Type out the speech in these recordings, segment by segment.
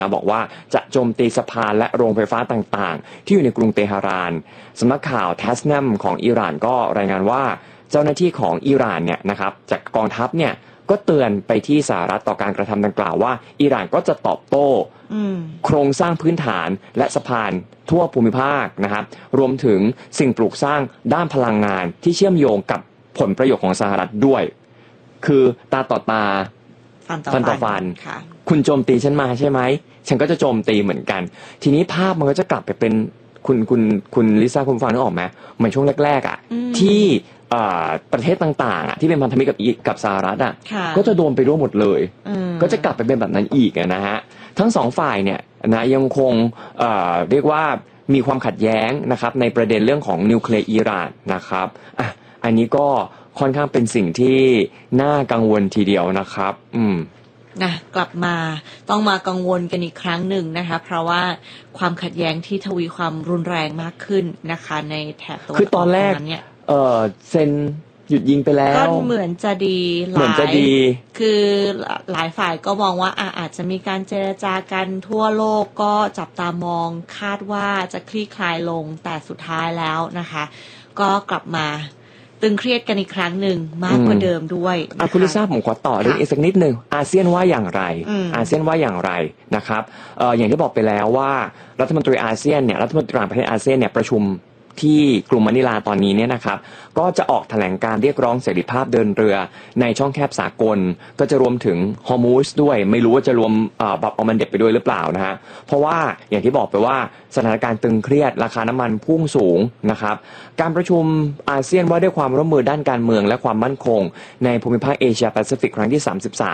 บอกว่าจะโจมตีสะพานและโรงไฟฟ้าต่างๆที่อยู่ในกรุงเตหะรานสำนักข่าวทัสนัมของอิหร่านก็รายงานว่าเจ้าหน้าที่ของอิหร่านเนี่ยนะครับจากกองทัพเนี่ยก็เตือนไปที่สหรัฐต่อการกระทำดังกล่าวว่าอิหร่านก็จะตอบโต้โครงสร้างพื้นฐานและสะพานทั่วภูมิภาคนะครับรวมถึงสิ่งปลูกสร้างด้านพลังงานที่เชื่อมโยงกับผลประโยชน์ของสหรัฐด้วยคือตาต่อตาฟันต่อฟันคุณโจมตีฉันมาใช่ไหมฉันก็จะโจมตีเหมือนกันทีนี้ภาพมันก็จะกลับไปเป็นคุณลิซ่าคุณฟังนึกออกไหมเหมือนช่วงแรกๆอ่ะที่ประเทศต่างๆอ่ะที่เป็นพันธมิตรกับสหรัฐอ่ะก็จะโดนไปร่วมหมดเลยก็จะกลับไปเป็นแบบนั้นอีกนะฮะทั้งสองฝ่ายเนี่ยนะยังคงเรียกว่ามีความขัดแย้งนะครับในประเด็นเรื่องของนิวเคลียร์อิหร่านนะครับอันนี้ก็ค่อนข้างเป็นสิ่งที่น่ากังวลทีเดียวนะครับกลับมาต้องมากังวลกันอีกครั้งหนึ่งนะคะเพราะว่าความขัดแย้งที่ทวีความรุนแรงมากขึ้นนะคะในแถบตะวันออกคือตอนแรกเนี่ยเซ็นหยุดยิงไปแล้วก็เหมือนจะดีคือหลายฝ่ายก็มองว่าอาจจะมีการเจรจากันทั่วโลกก็จับตามองคาดว่าจะคลี่คลายลงแต่สุดท้ายแล้วนะคะก็กลับมาตึงเครียดกันอีกครั้งหนึ่งมากกว่าเดิมด้วยคุณลิซ่าผมขอต่อเรื่องอีกสักนิดนึงอาเซียนว่าอย่างไรนะครับอย่างที่บอกไปแล้วว่ารัฐมนตรีอาเซียนเนี่ยรัฐมนตรีต่างประเทศอาเซียนเนี่ยประชุมที่กรุงมะนิลาตอนนี้เนี่ยนะครับก็จะออกแถลงการเรียกร้องเสรีภาพเดินเรือในช่องแคบสากลก็จะรวมถึงฮอร์มูสด้วยไม่รู้ว่าจะรวมบับอัลมันเดบไปด้วยหรือเปล่านะฮะเพราะว่าอย่างที่บอกไปว่าสถานการณ์ตึงเครียดราคาน้ำมันพุ่งสูงนะครับการประชุมอาเซียนว่าด้วยความร่วมมือด้านการเมืองและความมั่นคงในภูมิภาคเอเชียแปซิฟิกครั้งที่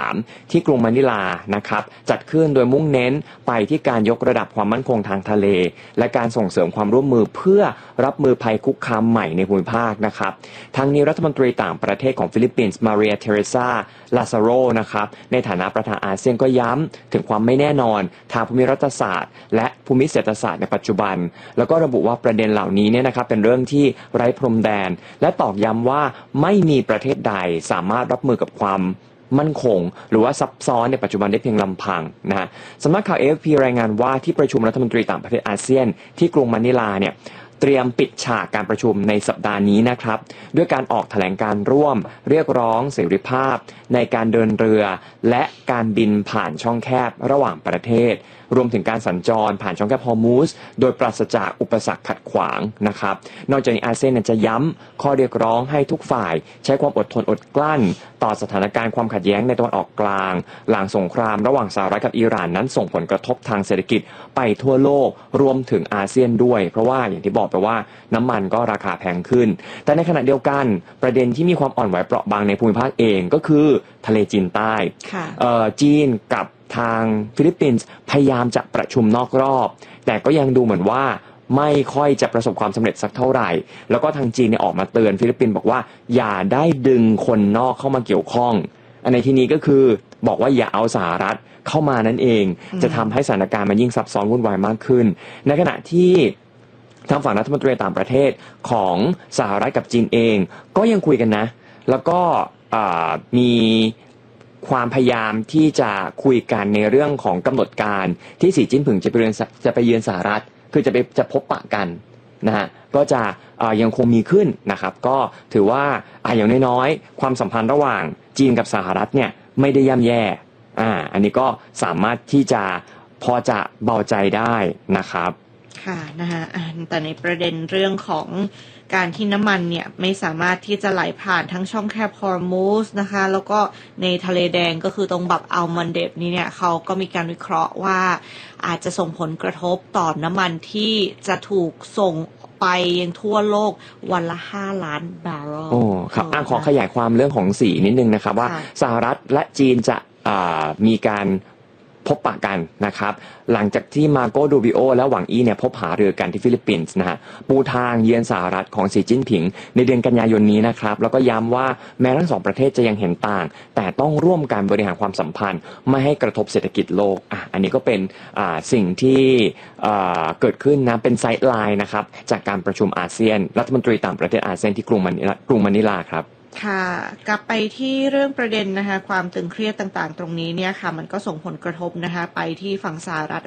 33ที่กรุงมะนิลานะครับจัดขึ้นโดยมุ่งเน้นไปที่การยกระดับความมั่นคงทางทะเลและการส่งเสริมความร่วมมือเพื่อรับมือภัยคุกคามใหม่ในภูมิภาคนะครับทั้งนี้รัฐมนตรีต่างประเทศของฟิลิปปินส์มาเรียเทเรซาลาซาโรนะครับในฐานะประธานอาเซียนก็ย้ำถึงความไม่แน่นอนทางภูมิรัฐศาสตร์และภูมิเศรษฐศาสตร์ในปัจจุบันแล้วก็ระบุว่าประเด็นเหล่านี้เนี่ยนะครับเป็นเรื่องที่ไร้พรมแดนและตอกย้ำว่าไม่มีประเทศใดสามารถรับมือกับความมั่นคงหรือว่าซับซ้อนในปัจจุบันได้เพียงลำพังนะฮะสำนักข่าว AFP รายงานว่าที่ประชุมรัฐมนตรีต่างประเทศอาเซียนที่กรุงมะนิลาเนี่ยเตรียมปิดฉากการประชุมในสัปดาห์นี้นะครับด้วยการออกแถลงการร่วมเรียกร้องเสรีภาพในการเดินเรือและการบินผ่านช่องแคบระหว่างประเทศรวมถึงการสัญจรผ่านช่องแคบฮอร์มูสโดยปราศจากอุปสรรคขัดขวางนะครับนอกจากนี้อาเซียนจะย้ำข้อเรียกร้องให้ทุกฝ่ายใช้ความอดทนอดกลั้นต่อสถานการณ์ความขัดแย้งในตะวันออกกลางหลังสงครามระหว่างสหรัฐกับอิหร่านนั้นส่งผลกระทบทางเศรษฐกิจไปทั่วโลกรวมถึงอาเซียนด้วยเพราะว่าอย่างที่บอกไปว่าน้ำมันก็ราคาแพงขึ้นแต่ในขณะเดียวกันประเด็นที่มีความอ่อนไหวเปราะบางในภูมิภาคเองก็คือทะเลจีนใต้จีนกับทางฟิลิปปินส์พยายามจะประชุมนอกรอบแต่ก็ยังดูเหมือนว่าไม่ค่อยจะประสบความสำเร็จสักเท่าไหร่แล้วก็ทางจีนเนี่ยออกมาเตือนฟิลิปปินส์บอกว่าอย่าได้ดึงคนนอกเข้ามาเกี่ยวข้องอันในที่นี้ก็คือบอกว่าอย่าเอาสหรัฐเข้ามานั่นเองจะทำให้สถานการณ์มันยิ่งซับซ้อนวุ่นวายมากขึ้นในขณะที่ทางฝั่งรัฐมนตรีต่างประเทศของสหรัฐกับจีนเองก็ยังคุยกันนะแล้วก็มีความพยายามที่จะคุยกันในเรื่องของกำหนดการที่สีจิ้นผิงจะไปเยือนสหรัฐคือจะพบปะกันนะฮะก็จะยังคงมีขึ้นนะครับก็ถือว่าอย่างน้อยๆความสัมพันธ์ระหว่างจีนกับสหรัฐเนี่ยไม่ได้ย่ำแย่อันนี้ก็สามารถที่จะพอจะเบาใจได้นะครับค่ะนะคะแต่ในประเด็นเรื่องของการที่น้ำมันเนี่ยไม่สามารถที่จะไหลผ่านทั้งช่องแคบฮอร์มูสนะคะแล้วก็ในทะเลแดงก็คือตรงบับอัลมันเดบนี้เนี่ยเขาก็มีการวิเคราะห์ว่าอาจจะส่งผลกระทบต่อน้ำมันที่จะถูกส่งไปยังทั่วโลกวันละ5 ล้านบาร์เรลครับขอขยายความเรื่องของสีนิดนึงนะครับว่าสหรัฐและจีนจะมีการพบปะกันนะครับหลังจากที่มาโกดูบิโอและหวังอี้เนี่ยพบหารือกันที่ฟิลิปปินส์นะฮะปูทางเยือนสหรัฐของสีจิ้นผิงในเดือนกันยายนนี้นะครับแล้วก็ย้ำว่าแม้ทั้งสองประเทศจะยังเห็นต่างแต่ต้องร่วมกันบริหารความสัมพันธ์ไม่ให้กระทบเศรษฐกิจโลกอันนี้ก็เป็นสิ่งที่เกิดขึ้นนะเป็นไซด์ไลน์นะครับจากการประชุมอาเซียนรัฐมนตรีต่างประเทศอาเซียนที่กรุงมะนิลาครับค่ะกลับไปที่เรื่องประเด็นนะคะความตึงเครียดต่างๆตรงนี้เนี่ยค่ะมันก็ส่งผลกระทบนะคะไปที่ฝั่งสหรัฐ